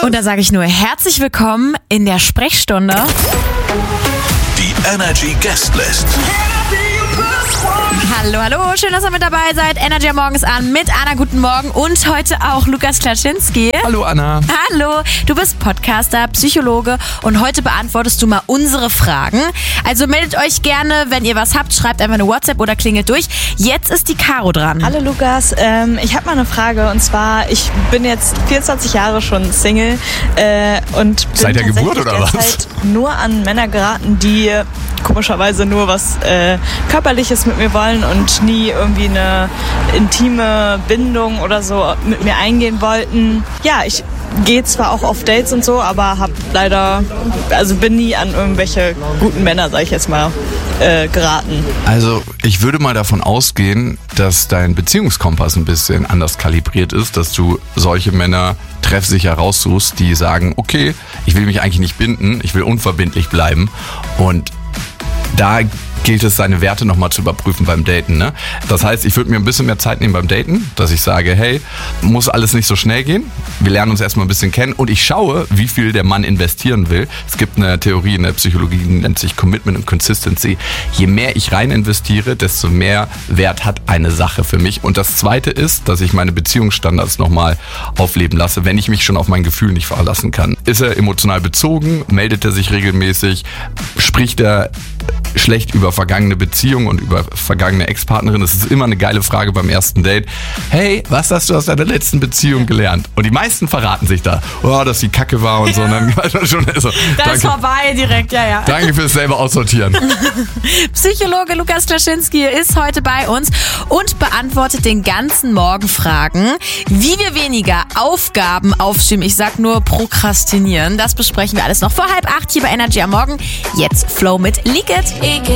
Und da sage ich nur herzlich willkommen in der Sprechstunde. Die Energy Guestlist. Hallo, hallo, schön, dass ihr mit dabei seid. Energy am Morgen ist an mit Anna, guten Morgen und heute auch Lukas Klaschinski. Hallo Anna. Hallo, du bist Podcaster, Psychologe und heute beantwortest du mal unsere Fragen. Also meldet euch gerne, wenn ihr was habt, schreibt einfach eine WhatsApp oder klingelt durch. Jetzt ist die Caro dran. Hallo Lukas, ich habe mal eine Frage und zwar, ich bin jetzt 24 Jahre schon Single und bin Seit der Geburt oder was? derzeit nur an Männer geraten, die komischerweise nur was Körperliches mit mir wollen und nie irgendwie eine intime Bindung oder so mit mir eingehen wollten. Ja, ich gehe zwar auch auf Dates und so, aber bin nie an irgendwelche guten Männer, sag ich jetzt mal, geraten. Also ich würde mal davon ausgehen, dass dein Beziehungskompass ein bisschen anders kalibriert ist, dass du solche Männer treffsicher raussuchst, die sagen, okay, ich will mich eigentlich nicht binden, ich will unverbindlich bleiben und da gilt es, seine Werte nochmal zu überprüfen beim Daten. Ne? Das heißt, ich würde mir ein bisschen mehr Zeit nehmen beim Daten, dass ich sage, hey, muss alles nicht so schnell gehen. Wir lernen uns erstmal ein bisschen kennen und ich schaue, wie viel der Mann investieren will. Es gibt eine Theorie in der Psychologie, die nennt sich Commitment und Consistency. Je mehr ich rein investiere, desto mehr Wert hat eine Sache für mich. Und das Zweite ist, dass ich meine Beziehungsstandards nochmal aufleben lasse, wenn ich mich schon auf mein Gefühl nicht verlassen kann. Ist er emotional bezogen? Meldet er sich regelmäßig? Spricht er schlecht über vergangene Beziehungen und über vergangene Ex-Partnerin? Das ist immer eine geile Frage beim ersten Date. Hey, was hast du aus deiner letzten Beziehung gelernt? Und die meisten verraten sich da, dass die Kacke war und so. Und dann schon so, da ist vorbei direkt, ja. Danke fürs selber aussortieren. Psychologe Lukas Klaschinski ist heute bei uns und beantwortet den ganzen Morgen Fragen, wie wir weniger Aufgaben aufschieben. Ich sag nur prokrastinieren. Das besprechen wir alles noch vor 7:30 hier bei Energy am Morgen. Jetzt Flow mit Leak It.